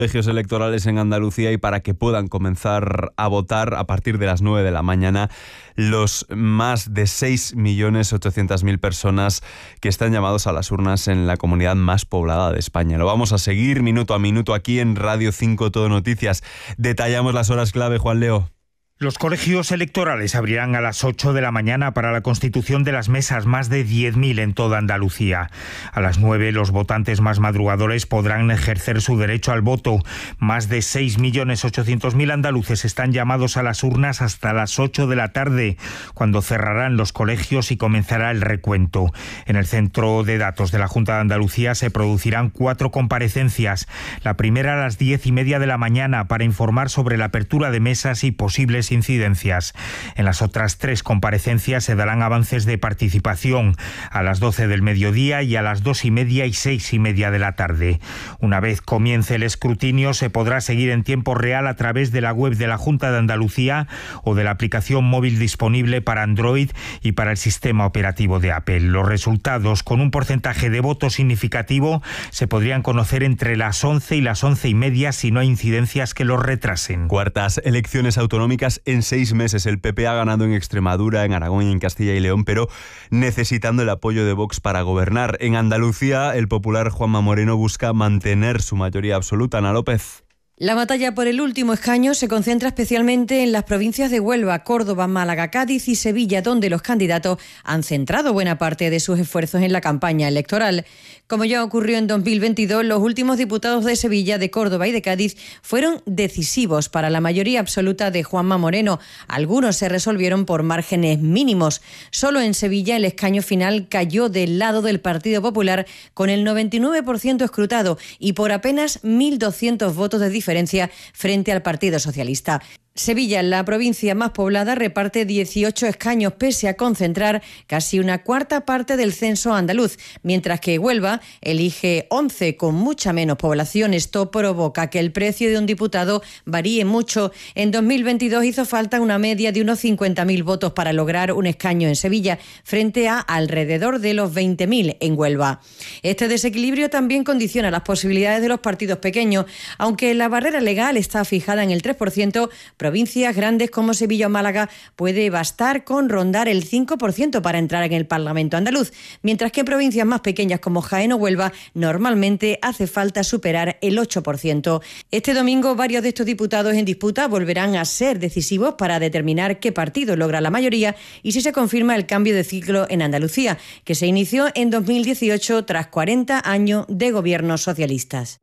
colegios electorales en Andalucía y para que puedan comenzar a votar a partir de las 9 de la mañana los más de 6.800.000 personas que están llamados a las urnas en la comunidad más poblada de España. Lo vamos a seguir minuto a minuto aquí en Radio 5 Todo Noticias. Detallamos las horas clave, Juan Leo. Los colegios electorales abrirán a las 8 de la mañana para la constitución de las mesas, más de 10.000 en toda Andalucía. A las 9 los votantes más madrugadores podrán ejercer su derecho al voto. Más de 6.800.000 andaluces están llamados a las urnas hasta las 8 de la tarde, cuando cerrarán los colegios y comenzará el recuento. En el centro de datos de la Junta de Andalucía se producirán 4 comparecencias. La primera a las 10:30 de la mañana para informar sobre la apertura de mesas y posibles incidencias. En las otras 3 comparecencias se darán avances de participación a las 12 del mediodía y a las 2:30 y 6:30 de la tarde. Una vez comience el escrutinio se podrá seguir en tiempo real a través de la web de la Junta de Andalucía o de la aplicación móvil disponible para Android y para el sistema operativo de Apple. Los resultados, con un porcentaje de voto significativo, se podrían conocer entre las 11 y las 11:30 si no hay incidencias que los retrasen. Cuartas elecciones autonómicas en 6 meses. El PP ha ganado en Extremadura, en Aragón y en Castilla y León, pero necesitando el apoyo de Vox para gobernar. En Andalucía, el popular Juanma Moreno busca mantener su mayoría absoluta. Ana López. La batalla por el último escaño se concentra especialmente en las provincias de Huelva, Córdoba, Málaga, Cádiz y Sevilla, donde los candidatos han centrado buena parte de sus esfuerzos en la campaña electoral. Como ya ocurrió en 2022, los últimos diputados de Sevilla, de Córdoba y de Cádiz fueron decisivos para la mayoría absoluta de Juanma Moreno. Algunos se resolvieron por márgenes mínimos. Solo en Sevilla el escaño final cayó del lado del Partido Popular con el 99% escrutado y por apenas 1.200 votos de diferencia frente al Partido Socialista. Sevilla, la provincia más poblada, reparte 18 escaños pese a concentrar casi una cuarta parte del censo andaluz, mientras que Huelva elige 11 con mucha menos población. Esto provoca que el precio de un diputado varíe mucho. En 2022 hizo falta una media de unos 50.000 votos para lograr un escaño en Sevilla, frente a alrededor de los 20.000 en Huelva. Este desequilibrio también condiciona las posibilidades de los partidos pequeños. Aunque la barrera legal está fijada en el 3%, provincias grandes como Sevilla o Málaga puede bastar con rondar el 5% para entrar en el Parlamento andaluz, mientras que en provincias más pequeñas como Jaén o Huelva normalmente hace falta superar el 8%. Este domingo varios de estos diputados en disputa volverán a ser decisivos para determinar qué partido logra la mayoría y si se confirma el cambio de ciclo en Andalucía, que se inició en 2018 tras 40 años de gobiernos socialistas.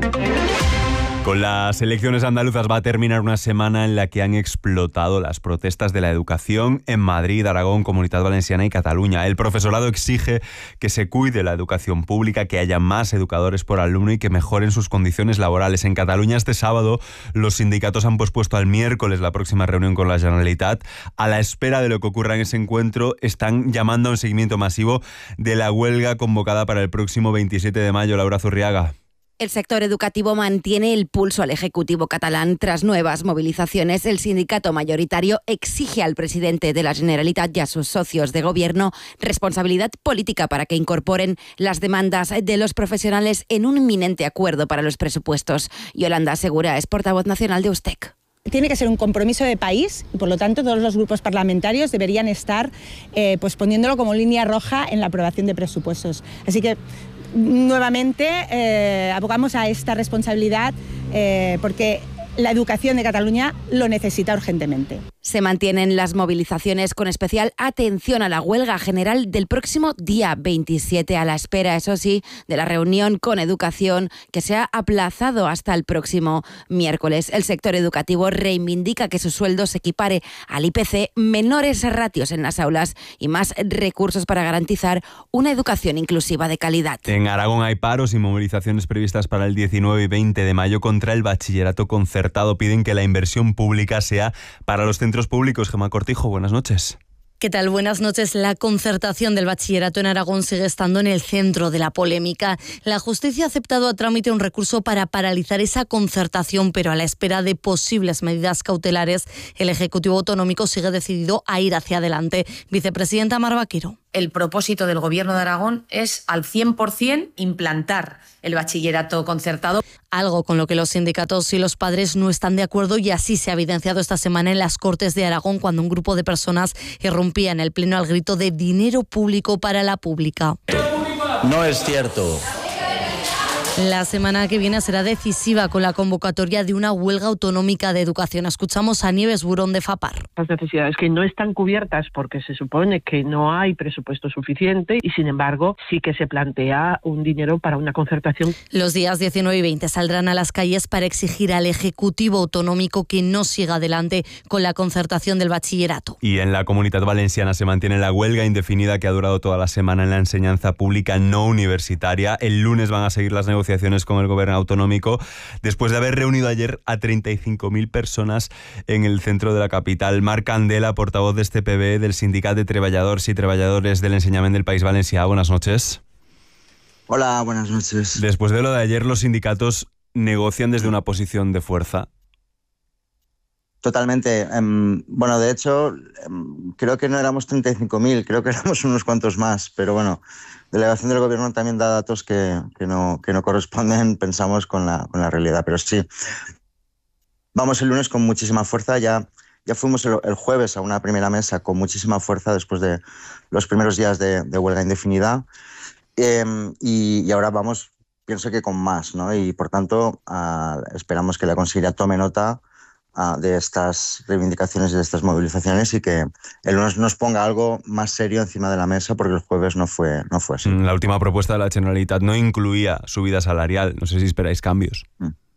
Con las elecciones andaluzas va a terminar una semana en la que han explotado las protestas de la educación en Madrid, Aragón, Comunitat Valenciana y Cataluña. El profesorado exige que se cuide la educación pública, que haya más educadores por alumno y que mejoren sus condiciones laborales. En Cataluña este sábado los sindicatos han pospuesto al miércoles la próxima reunión con la Generalitat. A la espera de lo que ocurra en ese encuentro, están llamando a un seguimiento masivo de la huelga convocada para el próximo 27 de mayo. Laura Zurriaga. El sector educativo mantiene el pulso al Ejecutivo catalán. Tras nuevas movilizaciones, el sindicato mayoritario exige al presidente de la Generalitat y a sus socios de gobierno responsabilidad política para que incorporen las demandas de los profesionales en un inminente acuerdo para los presupuestos. Yolanda Segura es portavoz nacional de USTEC. Tiene que ser un compromiso de país y, por lo tanto, todos los grupos parlamentarios deberían estar poniéndolo como línea roja en la aprobación de presupuestos. Así que, nuevamente, abogamos a esta responsabilidad porque la educación de Cataluña lo necesita urgentemente. Se mantienen las movilizaciones con especial atención a la huelga general del próximo día 27, a la espera, eso sí, de la reunión con Educación que se ha aplazado hasta el próximo miércoles. El sector educativo reivindica que su sueldo se equipare al IPC, menores ratios en las aulas y más recursos para garantizar una educación inclusiva de calidad. En Aragón hay paros y movilizaciones previstas para el 19 y 20 de mayo contra el bachillerato concertado. Piden que la inversión pública sea para los centros públicos. Gemma Cortijo, buenas noches. ¿Qué tal? Buenas noches. La concertación del bachillerato en Aragón sigue estando en el centro de la polémica. La justicia ha aceptado a trámite un recurso para paralizar esa concertación, pero a la espera de posibles medidas cautelares, el Ejecutivo Autonómico sigue decidido a ir hacia adelante. Vicepresidenta Mar Vaquero. el propósito del Gobierno de Aragón es al 100% implantar el bachillerato concertado. Algo con lo que los sindicatos y los padres no están de acuerdo, y así se ha evidenciado esta semana en las Cortes de Aragón, cuando un grupo de personas irrumpía en el pleno al grito de dinero público para la pública. No es cierto. La semana que viene será decisiva con la convocatoria de una huelga autonómica de educación. Escuchamos a Nieves Burón de FAPAR. Las necesidades que no están cubiertas porque se supone que no hay presupuesto suficiente y, sin embargo, sí que se plantea un dinero para una concertación. Los días 19 y 20 saldrán a las calles para exigir al Ejecutivo Autonómico que no siga adelante con la concertación del bachillerato. Y en la Comunitat Valenciana se mantiene la huelga indefinida que ha durado toda la semana en la enseñanza pública no universitaria. El lunes van a seguir las negociaciones con el gobierno autonómico después de haber reunido ayer a 35.000 personas en el centro de la capital. Marc Candela, portavoz de este PB del Sindicat de Treballadors y Treballadores del Enseñament del País Valencià. Buenas noches. Hola, buenas noches. Después de lo de ayer, los sindicatos negocian desde una posición de fuerza. Totalmente. Bueno, de hecho, creo que no éramos 35.000, creo que éramos unos cuantos más, pero bueno, delegación del gobierno también da datos que no corresponden, pensamos, con la realidad, pero sí. Vamos el lunes con muchísima fuerza, ya fuimos el jueves a una primera mesa con muchísima fuerza después de los primeros días de huelga indefinida, y ahora vamos, pienso que con más, ¿no? Y por tanto esperamos que la Consellería tome nota de estas reivindicaciones y de estas movilizaciones, y que el lunes nos ponga algo más serio encima de la mesa, porque el jueves no fue así. La última propuesta de la Generalitat no incluía subida salarial. No sé si esperáis cambios.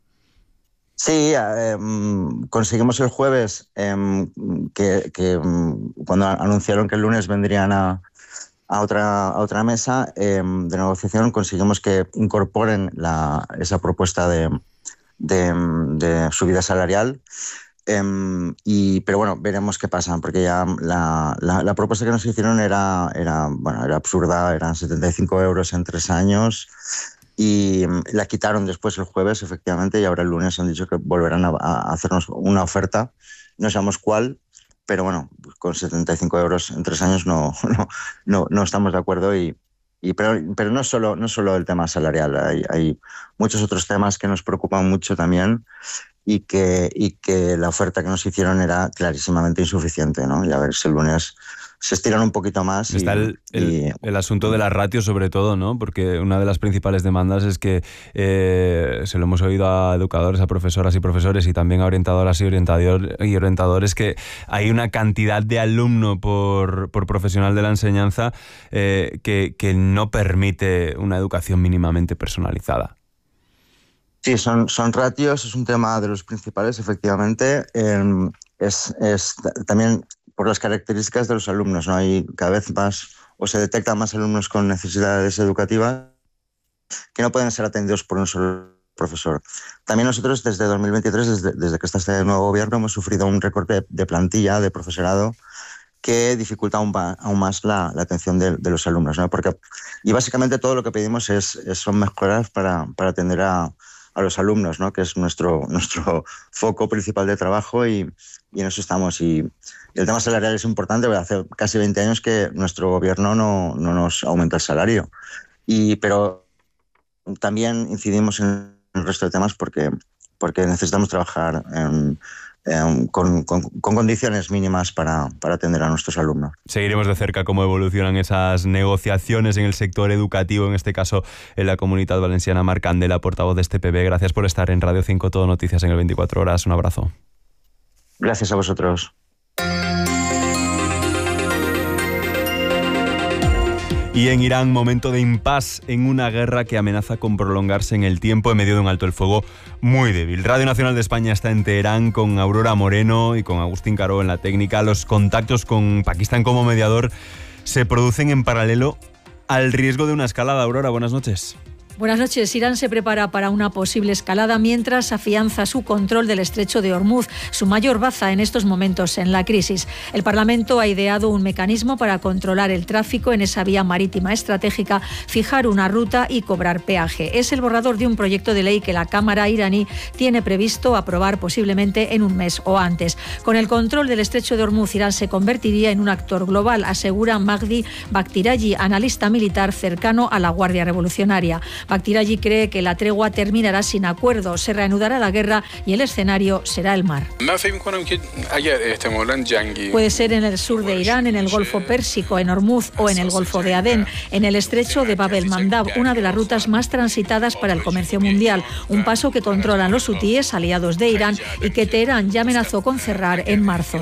Sí, conseguimos el jueves que cuando anunciaron que el lunes vendrían a otra mesa de negociación, conseguimos que incorporen esa propuesta de subida salarial, pero bueno, veremos qué pasa, porque ya la propuesta que nos hicieron era absurda, eran 75 euros en 3 años, y la quitaron después el jueves, efectivamente, y ahora el lunes han dicho que volverán a hacernos una oferta, no sabemos cuál, pero bueno, con 75 euros en 3 años no estamos de acuerdo, pero no solo el tema salarial, hay muchos otros temas que nos preocupan mucho también, y que la oferta que nos hicieron era clarísimamente insuficiente, ¿no? Y a ver si el lunes se estiran un poquito más. Está el asunto de la ratio, sobre todo, ¿no? Porque una de las principales demandas es que se lo hemos oído a educadores, a profesoras y profesores, y también a orientadoras y orientadores, que hay una cantidad de alumno por profesional de la enseñanza que no permite una educación mínimamente personalizada. Sí, son ratios, es un tema de los principales, efectivamente. Es también por las características de los alumnos, ¿no? Hay cada vez más, o se detectan más alumnos con necesidades educativas que no pueden ser atendidos por un solo profesor. También nosotros desde 2023, desde que está este nuevo gobierno, hemos sufrido un recorte de plantilla, de profesorado, que dificulta aún más la atención de los alumnos, ¿no? Y básicamente todo lo que pedimos son mejoras para atender a los alumnos, ¿no? Que es nuestro foco principal de trabajo, y en eso estamos. Y el tema salarial es importante, porque hace casi 20 años que nuestro gobierno no nos aumenta el salario. Pero también incidimos en el resto de temas porque necesitamos trabajar con condiciones mínimas para atender a nuestros alumnos. Seguiremos de cerca cómo evolucionan esas negociaciones en el sector educativo, en este caso en la Comunitat Valenciana. Marc Candela, portavoz de este PB, gracias por estar en Radio 5 Todo Noticias en el 24 Horas. Un abrazo. Gracias a vosotros. Y en Irán, momento de impasse en una guerra que amenaza con prolongarse en el tiempo en medio de un alto el fuego muy débil. Radio Nacional de España está en Teherán con Aurora Moreno y con Agustín Caro en la técnica. Los contactos con Pakistán como mediador se producen en paralelo al riesgo de una escalada. Aurora, buenas noches. Buenas noches. Irán se prepara para una posible escalada mientras afianza su control del estrecho de Hormuz, su mayor baza en estos momentos en la crisis. El Parlamento ha ideado un mecanismo para controlar el tráfico en esa vía marítima estratégica, fijar una ruta y cobrar peaje. Es el borrador de un proyecto de ley que la Cámara iraní tiene previsto aprobar posiblemente en un mes o antes. Con el control del estrecho de Hormuz, Irán se convertiría en un actor global, asegura Magdi Bakhtiari, analista militar cercano a la Guardia Revolucionaria. Bakhtiari cree que la tregua terminará sin acuerdo, se reanudará la guerra y el escenario será el mar. Puede ser en el sur de Irán, en el Golfo Pérsico, en Hormuz o en el Golfo de Adén, en el estrecho de Bab el-Mandab, una de las rutas más transitadas para el comercio mundial, un paso que controlan los hutíes, aliados de Irán, y que Teherán ya amenazó con cerrar en marzo.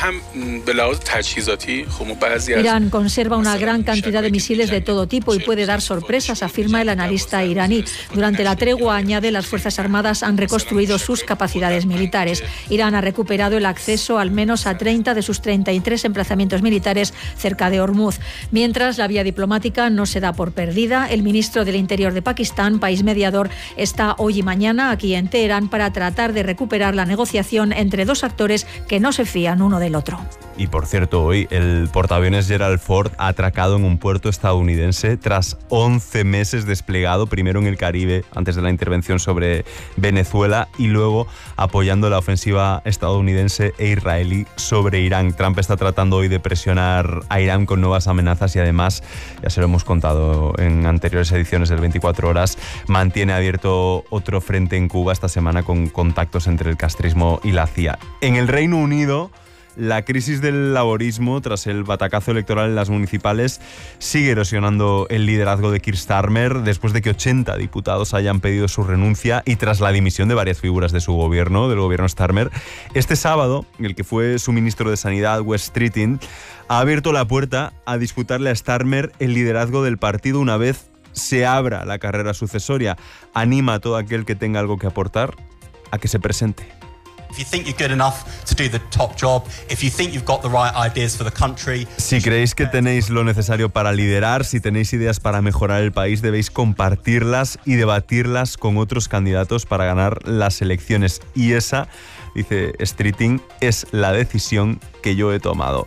Irán conserva una gran cantidad de misiles de todo tipo y puede dar sorpresas, afirma el analista iraní. Durante la tregua, añade, las Fuerzas Armadas han reconstruido sus capacidades militares. Irán ha recuperado el acceso al menos a 30 de sus 33 emplazamientos militares cerca de Hormuz. Mientras, la vía diplomática no se da por perdida. El ministro del Interior de Pakistán, país mediador, está hoy y mañana aquí en Teherán para tratar de recuperar la negociación entre dos actores que no se fían uno del otro. Y por cierto, hoy el portaaviones Gerald Ford ha atracado en un puerto estadounidense tras 11 meses desplegado, primero en el Caribe, antes de la intervención sobre Venezuela, y luego apoyando la ofensiva estadounidense e israelí sobre Irán. Trump está tratando hoy de presionar a Irán con nuevas amenazas y además, ya se lo hemos contado en anteriores ediciones del 24 horas, mantiene abierto otro frente en Cuba esta semana con contactos entre el castrismo y la CIA. En el Reino Unido, la crisis del laborismo tras el batacazo electoral en las municipales sigue erosionando el liderazgo de Keir Starmer después de que 80 diputados hayan pedido su renuncia y tras la dimisión de varias figuras de su gobierno, del gobierno Starmer. Este sábado, el que fue su ministro de Sanidad, Wes Streeting, ha abierto la puerta a disputarle a Starmer el liderazgo del partido una vez se abra la carrera sucesoria. Anima a todo aquel que tenga algo que aportar a que se presente. Si creéis que tenéis lo necesario para liderar, si tenéis ideas para mejorar el país, debéis compartirlas y debatirlas con otros candidatos para ganar las elecciones. Y esa, dice Streeting, es la decisión que yo he tomado.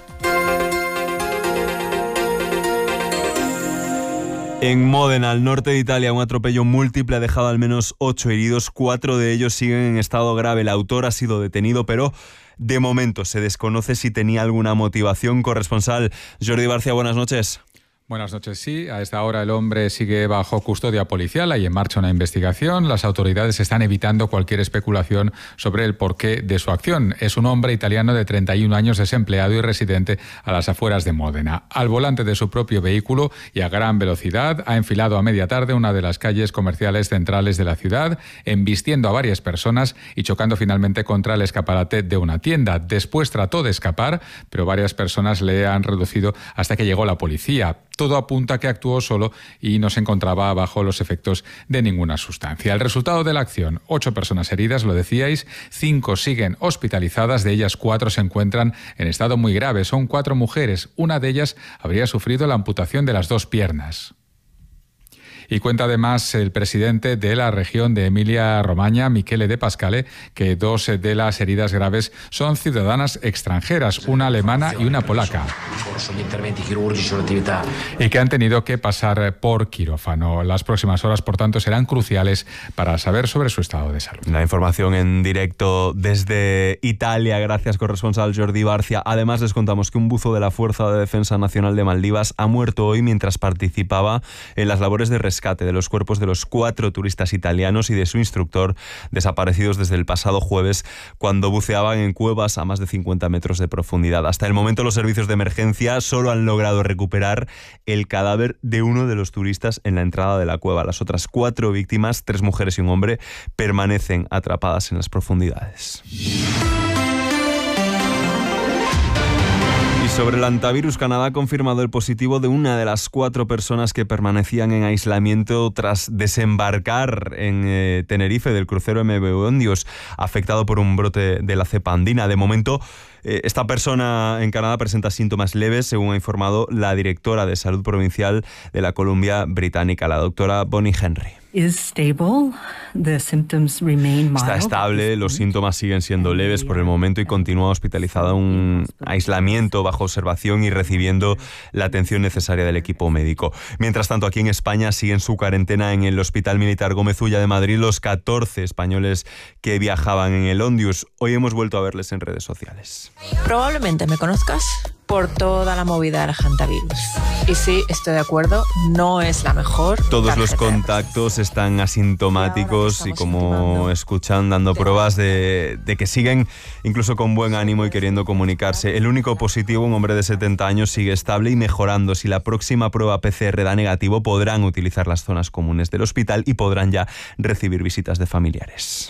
En Módena, al norte de Italia, un atropello múltiple ha dejado al menos 8 heridos, 4 de ellos siguen en estado grave. El autor ha sido detenido, pero de momento se desconoce si tenía alguna motivación. Corresponsal Jordi Barcia, buenas noches. Buenas noches, sí. A esta hora el hombre sigue bajo custodia policial. Hay en marcha una investigación. Las autoridades están evitando cualquier especulación sobre el porqué de su acción. Es un hombre italiano de 31 años, desempleado y residente a las afueras de Módena. Al volante de su propio vehículo y a gran velocidad, ha enfilado a media tarde una de las calles comerciales centrales de la ciudad, embistiendo a varias personas y chocando finalmente contra el escaparate de una tienda. Después trató de escapar, pero varias personas le han reducido hasta que llegó la policía. Todo apunta a que actuó solo y no se encontraba bajo los efectos de ninguna sustancia. El resultado de la acción: 8 personas heridas, lo decíais, 5 siguen hospitalizadas, de ellas 4 se encuentran en estado muy grave. Son 4 mujeres, una de ellas habría sufrido la amputación de las 2 piernas. Y cuenta además el presidente de la región de Emilia-Romagna, Michele De Pascale, que 2 de las heridas graves son ciudadanas extranjeras, una alemana y una polaca, y que han tenido que pasar por quirófano. Las próximas horas, por tanto, serán cruciales para saber sobre su estado de salud. La información en directo desde Italia. Gracias, corresponsal Jordi Barcia. Además, les contamos que un buzo de la Fuerza de Defensa Nacional de Maldivas ha muerto hoy mientras participaba en las labores de rescate de los cuerpos de los 4 turistas italianos y de su instructor, desaparecidos desde el pasado jueves cuando buceaban en cuevas a más de 50 metros de profundidad. Hasta el momento, los servicios de emergencia solo han logrado recuperar el cadáver de uno de los turistas en la entrada de la cueva. Las otras 4 víctimas, 3 mujeres y un hombre, permanecen atrapadas en las profundidades. Sobre el hantavirus, Canadá ha confirmado el positivo de una de las 4 personas que permanecían en aislamiento tras desembarcar en Tenerife del crucero MV Ondios, afectado por un brote de la cepa andina. De momento, esta persona en Canadá presenta síntomas leves, según ha informado la directora de Salud Provincial de la Columbia Británica, la doctora Bonnie Henry. Está estable, los síntomas siguen siendo leves por el momento y continúa hospitalizada en un aislamiento bajo observación y recibiendo la atención necesaria del equipo médico. Mientras tanto, aquí en España siguen su cuarentena en el Hospital Militar Gómez Ulla de Madrid los 14 españoles que viajaban en el Ondius. Hoy hemos vuelto a verles en redes sociales. Probablemente me conozcas por toda la movida del hantavirus. Y sí, estoy de acuerdo, no es la mejor. Todos los contactos están asintomáticos y, como escuchan, dando pruebas de que siguen incluso con buen ánimo y queriendo comunicarse. El único positivo, un hombre de 70 años, sigue estable y mejorando. Si la próxima prueba PCR da negativo, podrán utilizar las zonas comunes del hospital y podrán ya recibir visitas de familiares.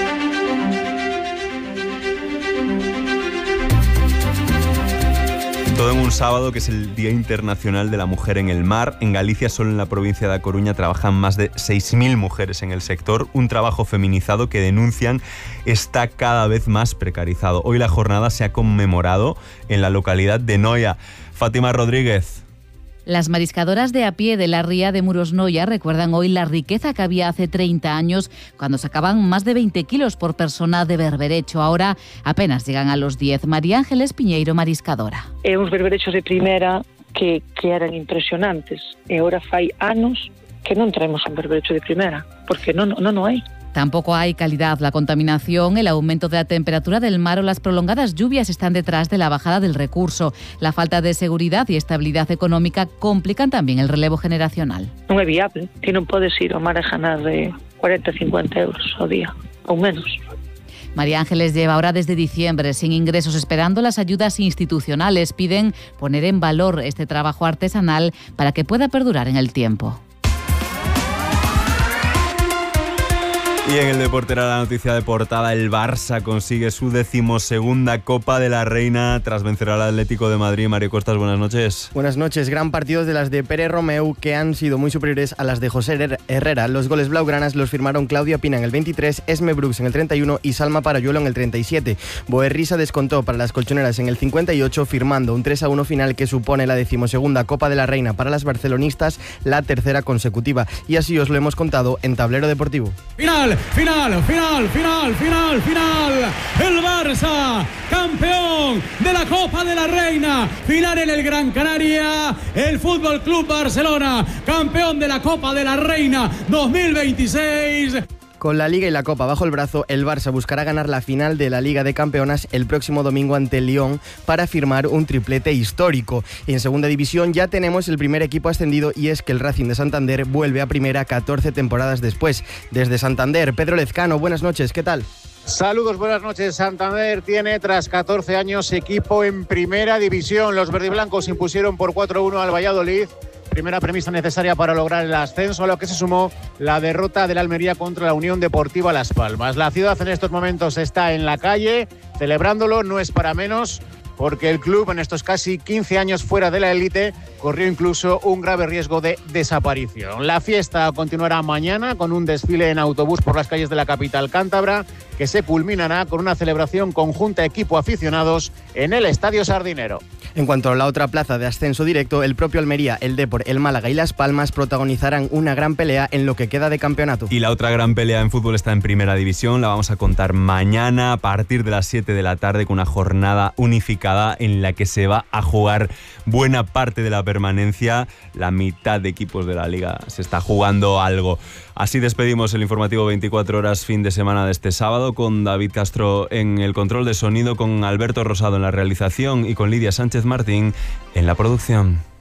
Todo en un sábado que es el Día Internacional de la Mujer en el Mar. En Galicia, solo en la provincia de A Coruña, trabajan más de 6.000 mujeres en el sector. Un trabajo feminizado que denuncian está cada vez más precarizado. Hoy la jornada se ha conmemorado en la localidad de Noia. Fátima Rodríguez. Las mariscadoras de a pie de la ría de Muros Noia recuerdan hoy la riqueza que había hace 30 años, cuando sacaban más de 20 kilos por persona de berberecho. Ahora apenas llegan a los 10. María Ángeles Piñeiro, mariscadora. Uns berberechos de primeira que eran impresionantes. E ahora fai anos que non traemos un berberecho de primeira, porque non hai. Tampoco hay calidad. La contaminación, el aumento de la temperatura del mar o las prolongadas lluvias están detrás de la bajada del recurso. La falta de seguridad y estabilidad económica complican también el relevo generacional. Non é viable, que non podes ir ao mar a ganar de 40, 50 euros ao día, ou menos. María Ángeles lleva ahora desde diciembre sin ingresos, esperando las ayudas institucionales. Piden poner en valor este trabajo artesanal para que pueda perdurar en el tiempo. Y en el deporte era la noticia de portada: el Barça consigue su 12ª Copa de la Reina tras vencer al Atlético de Madrid. Mario Costas, buenas noches. Buenas noches. Gran partido de las de Pere Romeu, que han sido muy superiores a las de José Herrera. Los goles blaugranas los firmaron Claudia Pina en el 23, Esme Brooks en el 31 y Salma Parayuelo en el 37. Boerrisa descontó para las colchoneras en el 58, firmando un 3-1 final que supone la 12ª Copa de la Reina para las barcelonistas, la tercera consecutiva. Y así os lo hemos contado en Tablero Deportivo. Final. El Barça, campeón de la Copa de la Reina. Final en el Gran Canaria. El Fútbol Club Barcelona, campeón de la Copa de la Reina 2026. Con la Liga y la Copa bajo el brazo, el Barça buscará ganar la final de la Liga de Campeonas el próximo domingo ante el Lyon para firmar un triplete histórico. Y en segunda división ya tenemos el primer equipo ascendido, y es que el Racing de Santander vuelve a primera 14 temporadas después. Desde Santander, Pedro Lezcano, buenas noches, ¿qué tal? Saludos, buenas noches. Santander tiene tras 14 años equipo en primera división. Los verdiblancos impusieron por 4-1 al Valladolid. Primera premisa necesaria para lograr el ascenso, a lo que se sumó la derrota del Almería contra la Unión Deportiva Las Palmas. La ciudad en estos momentos está en la calle, celebrándolo, no es para menos, porque el club en estos casi 15 años fuera de la élite corrió incluso un grave riesgo de desaparición. La fiesta continuará mañana con un desfile en autobús por las calles de la capital cántabra, que se culminará con una celebración conjunta equipo-aficionados en el Estadio Sardinero. En cuanto a la otra plaza de ascenso directo, el propio Almería, el Depor, el Málaga y Las Palmas protagonizarán una gran pelea en lo que queda de campeonato. Y la otra gran pelea en fútbol está en primera división. La vamos a contar mañana a partir de las 7 de la tarde, con una jornada unificada en la que se va a jugar buena parte de la permanencia. La mitad de equipos de la liga se está jugando algo. Así despedimos el informativo 24 horas fin de semana de este sábado, con David Castro en el control de sonido, con Alberto Rosado en la realización y con Lidia Sánchez Martín en la producción.